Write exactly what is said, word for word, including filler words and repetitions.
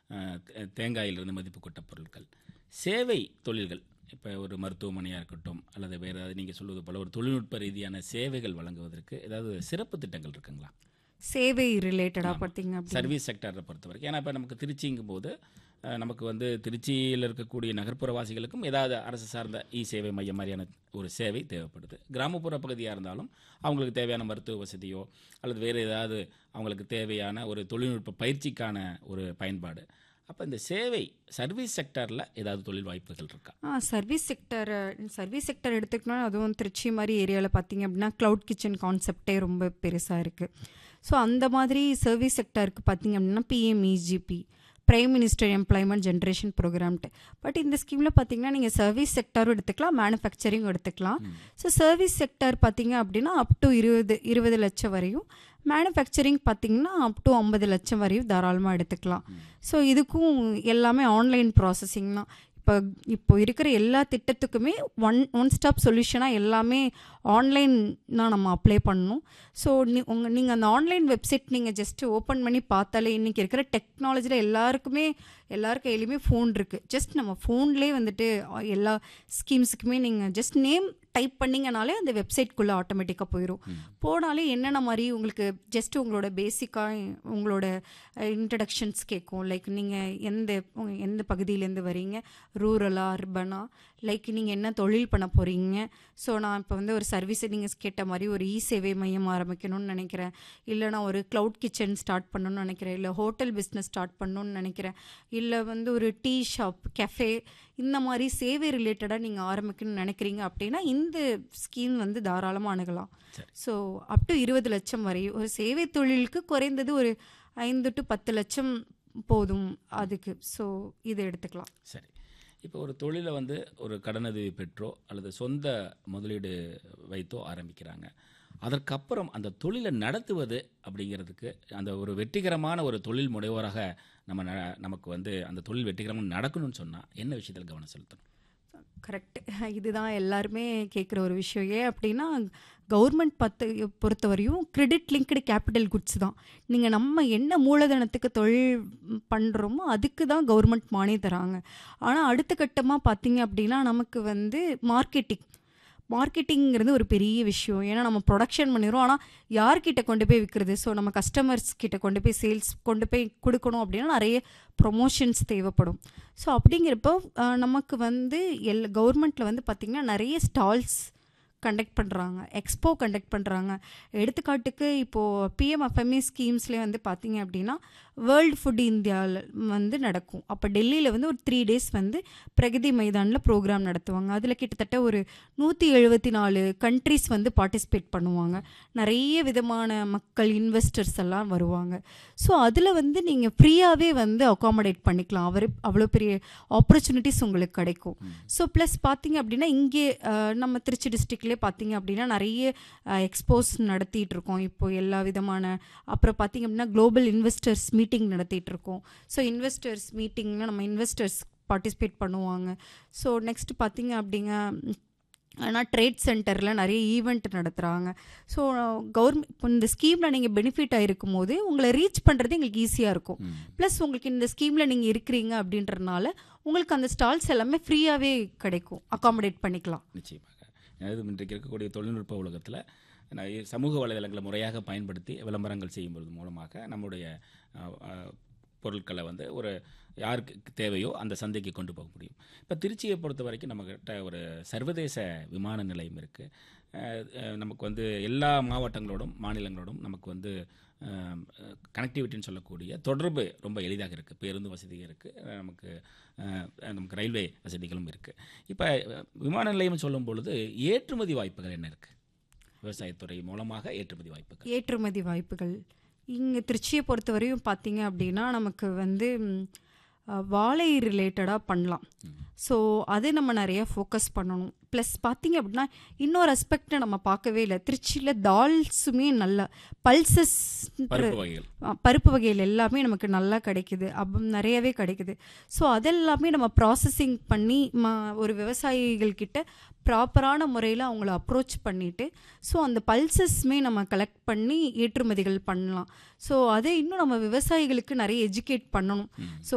தேங்காயிலிருந்து மதிப்பு கூட்ட பொருட்கள், சேவை தொழில்கள், இப்போ ஒரு மருத்துவமனையாக இருக்கட்டும் அல்லது வேறு ஏதாவது நீங்கள் சொல்வது போல் ஒரு தொழில்நுட்ப ரீதியான சேவைகள் வழங்குவதற்கு ஏதாவது சிறப்பு திட்டங்கள் இருக்குங்களா? சேவை ரிலேட்டடாக பார்த்தீங்க சர்வீஸ் செக்டரை பொறுத்த வரைக்கும். ஏன்னா இப்போ நமக்கு திருச்சிங்கும் போது நமக்கு வந்து திருச்சியில் இருக்கக்கூடிய நகர்ப்புறவாசிகளுக்கும் ஏதாவது அரசு சார்ந்த இ சேவை மையம் மாதிரியான ஒரு சேவை தேவைப்படுது. கிராமப்புற பகுதியாக இருந்தாலும் அவங்களுக்கு தேவையான மருத்துவ வசதியோ அல்லது வேறு ஏதாவது அவங்களுக்கு தேவையான ஒரு தொழில்நுட்ப பயிற்சிக்கான ஒரு பயன்பாடு. அப்போ இந்த சேவை சர்வீஸ் செக்டரில் ஏதாவது தொழில் வாய்ப்புகள் இருக்கா? ஆ சர்வீஸ் செக்டர் சர்வீஸ் செக்டர் எடுத்துக்கணும். அதுவும் திருச்சி மாதிரி ஏரியாவில் பார்த்தீங்க அப்படின்னா க்ளவுட் கிச்சன் கான்செப்டே ரொம்ப பெருசாக இருக்குது. ஸோ அந்த மாதிரி சர்வீஸ் செக்டருக்கு பார்த்தீங்க அப்படின்னா PMEGP, prime minister employment generation ப்ரோக்ராம்ட்டு. But இந்த ஸ்கீமில் பார்த்தீங்கன்னா நீங்கள் சர்வீஸ் செக்டரும் எடுத்துக்கலாம், மேனுஃபேக்சரிங் எடுத்துக்கலாம். ஸோ சர்வீஸ் செக்டர் பார்த்தீங்க அப்படின்னா அப் டு இருபது இருபது லட்சம் வரையும், மேனுஃபேக்சரிங் பார்த்தீங்கன்னா அப் டு ஐம்பது லட்சம் வரையும் தாராளமாக எடுத்துக்கலாம். ஸோ இதுக்கும் எல்லாமே ஆன்லைன் ப்ராசஸிங் தான். இப்போ இப்போ இருக்கிற எல்லா திட்டத்துக்குமே ஒன் ஒன் ஸ்டாப் சொல்யூஷனாக எல்லாமே ஆன்லைன் தான் நம்ம அப்ளை பண்ணணும். ஸோ நீ உங்கள் நீங்கள் அந்த ஆன்லைன் வெப்சைட் நீங்கள் ஜஸ்ட்டு ஓப்பன் பண்ணி பார்த்தாலே இன்றைக்கி இருக்கிற டெக்னாலஜியில் எல்லாருக்குமே எல்லார் கையிலையுமே ஃபோன் இருக்குது. ஜஸ்ட் நம்ம ஃபோன்லேயே வந்துட்டு எல்லா ஸ்கீம்ஸுக்குமே நீங்கள் ஜஸ்ட் நேம் டைப் பண்ணிங்கனாலே அந்த வெப்சைட்குள்ளே ஆட்டோமேட்டிக்காக போயிடும். போனாலே என்னென்ன மாதிரி உங்களுக்கு ஜஸ்ட் உங்களோட பேசிக்காக உங்களோட இன்ட்ரடக்ஷன்ஸ் கேட்கும். லைக் நீங்கள் எந்த எந்த பகுதியிலேருந்து வரீங்க, ரூரலா அர்பனா, லைக் நீங்கள் என்ன தொழில் பண்ண போகிறீங்க. ஸோ நான் இப்போ வந்து ஒரு சர்வீஸை நீங்கள் கேட்ட மாதிரி ஒரு இ சேவை மையம் ஆரம்பிக்கணும்னு நினைக்கிறேன், இல்லை நான் ஒரு க்ளவுட் கிச்சன் ஸ்டார்ட் பண்ணணும்னு நினைக்கிறேன், இல்லை ஹோட்டல் பிஸ்னஸ் ஸ்டார்ட் பண்ணணும்னு நினைக்கிறேன், இல்லை வந்து ஒரு டீ ஷாப், கெஃபே, இந்த மாதிரி சேவை ரிலேட்டடாக நீங்கள் ஆரம்பிக்கணும்னு நினைக்கிறீங்க அப்படின்னா இந்த ஸ்கீம் வந்து தாராளமாக அணுகலாம். ஸோ அப் டு இருபது லட்சம் வரை ஒரு சேவை தொழிலுக்கு குறைந்தது ஒரு ஐந்து டு பத்து லட்சம் போதும் அதுக்கு. ஸோ இதை எடுத்துக்கலாம். சரி, இப்போ ஒரு தொழிலை வந்து ஒரு கடனுதவி பெற்றோ அல்லது சொந்த முதலீடு வைத்தோ ஆரம்பிக்கிறாங்க. அதற்கப்புறம் அந்த தொழிலை நடத்துவது அப்படிங்கிறதுக்கு அந்த ஒரு வெற்றிகரமான ஒரு தொழில் முனைவோராக நம்ம ந நமக்கு வந்து அந்த தொழில் வெற்றிகரமாக நடக்கணும்னு சொன்னால் என்ன விஷயத்தில் கவனம் செலுத்தணும்? கரெக்ட், இதுதான் எல்லாருமே கேட்குற ஒரு விஷயம். ஏன் அப்படின்னா கவர்மெண்ட் பத்து பொறுத்தவரையும் கிரெடிட் லிங்க்டு கேபிட்டல் குட்ஸ் தான். நீங்கள் நம்ம என்ன மூலதனத்துக்கு தொழில் பண்ணுறோமோ அதுக்கு தான் கவர்மெண்ட் மானியம் தராங்க. ஆனால் அடுத்த கட்டமாக பார்த்தீங்க அப்படின்னா நமக்கு வந்து மார்க்கெட்டிங் மார்க்கெட்டிங்கிறது ஒரு பெரிய விஷயம். ஏன்னா நம்ம ப்ரொடக்ஷன் பண்ணிடுறோம், ஆனால் யார்கிட்ட கொண்டு போய் விற்கிறது. ஸோ நம்ம கஸ்டமர்ஸ் கிட்ட கொண்டு போய் சேல்ஸ் கொண்டு போய் கொடுக்கணும் அப்படின்னா நிறைய ப்ரொமோஷன்ஸ் தேவைப்படும். ஸோ அப்படிங்கிறப்போ நமக்கு வந்து எல் கவர்மெண்ட்டில் வந்து பார்த்திங்கன்னா நிறைய ஸ்டால்ஸ் கண்டக்ட் பண்ணுறாங்க, எக்ஸ்போ கண்டக்ட் பண்ணுறாங்க. எடுத்துக்காட்டுக்கு இப்போது பிஎம்எஃப்எம்இ ஸ்கீம்ஸ்லேயே வந்து பார்த்திங்க அப்படின்னா வேர்ல்டு ஃபுட் இந்தியாவில் வந்து நடக்கும். அப்போ டெல்லியில் வந்து ஒரு த்ரீ டேஸ் வந்து பிரகதி மைதானில் ப்ரோக்ராம் நடத்துவாங்க. அதில் கிட்டத்தட்ட ஒரு நூற்றி எழுபத்தி நாலு கண்ட்ரிஸ் வந்து பார்ட்டிசிபேட் பண்ணுவாங்க. நிறைய விதமான மக்கள், இன்வெஸ்டர்ஸ் எல்லாம் வருவாங்க. ஸோ அதில் வந்து நீங்கள் ஃப்ரீயாகவே வந்து அகாமடேட் பண்ணிக்கலாம். அவர் அவ்வளோ பெரிய ஆப்பர்ச்சுனிட்டிஸ் உங்களுக்கு கிடைக்கும். ஸோ ப்ளஸ் பார்த்திங்க அப்படின்னா இங்கே நம்ம திருச்சி டிஸ்ட்ரிக்ட்லேயே பார்த்திங்க அப்படின்னா நிறைய எக்ஸ்போஸ் நடத்திட்டு இருக்கோம். இப்போது எல்லா விதமான, அப்புறம் பார்த்திங்க அப்படின்னா குளோபல் இன்வெஸ்டர்ஸ் மீட்டிங் நடத்திட்டு இருக்கோம். ஸோ இன்வெஸ்டர்ஸ் மீட்டிங்னா நம்ம இன்வெஸ்டர்ஸ் பார்ட்டிசிபேட் பண்ணுவாங்க. ஸோ நெக்ஸ்ட் பார்த்திங்க அப்படிங்க ஆனால் ட்ரேட் சென்டரில் நிறைய ஈவெண்ட் நடத்துகிறாங்க. ஸோ கவர்மெண்ட் இப்போ இந்த ஸ்கீமில் நீங்கள் பெனிஃபிட் ஆகிருக்கும் போது உங்களை ரீச் பண்ணுறது எங்களுக்கு ஈஸியாக இருக்கும். ப்ளஸ் உங்களுக்கு இந்த ஸ்கீமில் நீங்கள் இருக்கிறீங்க அப்படின்றதுனால உங்களுக்கு அந்த ஸ்டால்ஸ் எல்லாமே ஃப்ரீயாகவே கிடைக்கும், அகாமடேட் பண்ணிக்கலாம். நிச்சயமாக. அதாவது இன்றைக்கு இருக்கக்கூடிய தொழில்நுட்ப உலகத்தில் சமூக வலைதளங்களை முறையாக பயன்படுத்தி விளம்பரங்கள் செய்யும்போது மூலமாக நம்முடைய பொருட்களை வந்து ஒரு யாருக்கு தேவையோ அந்த சந்தைக்கு கொண்டு போக முடியும். இப்போ திருச்சியை பொறுத்த வரைக்கும் நம்மக்கிட்ட ஒரு சர்வதேச விமான நிலையம் இருக்குது. நமக்கு வந்து எல்லா மாவட்டங்களோடும் மாநிலங்களோடும் நமக்கு வந்து கனெக்டிவிட்டின்னு சொல்லக்கூடிய தொடர்பு ரொம்ப எளிதாக இருக்குது. பேருந்து வசதியும் இருக்குது, நமக்கு நமக்கு ரயில்வே வசதிகளும் இருக்குது. இப்போ விமான நிலையம் சொல்லும் பொழுது ஏற்றுமதி வாய்ப்புகள் என்ன இருக்குது? விவசாயத்துறை மூலமாக ஏற்றுமதி வாய்ப்புகள் ஏற்றுமதி வாய்ப்புகள் இங்கே திருச்சியை பொறுத்தவரையும் பார்த்தீங்க அப்படின்னா நமக்கு வந்து வாழை ரிலேட்டடாக பண்ணலாம். ஸோ அது நம்ம நிறைய ஃபோக்கஸ் பண்ணணும். ப்ளஸ் பார்த்திங்க அப்படின்னா இன்னொரு அஸ்பெக்டை நம்ம பார்க்கவே இல்லை. திருச்சியில் தால்ஸுமே நல்ல பல்சஸ் பருப்பு வகைகள் எல்லாமே நமக்கு நல்லா கிடைக்குது, அப்போ நிறையவே கிடைக்குது. ஸோ அதெல்லாமே நம்ம ப்ராசஸிங் பண்ணி ம ஒரு விவசாயிகள்கிட்ட ப்ராப்பரான முறையில் அவங்கள அப்ரோச் பண்ணிவிட்டு ஸோ அந்த பல்சஸ்மே நம்ம கலெக்ட் பண்ணி ஏற்றுமதிகள் பண்ணலாம். ஸோ அதை இன்னும் நம்ம விவசாயிகளுக்கு நிறைய எஜுகேட் பண்ணணும். ஸோ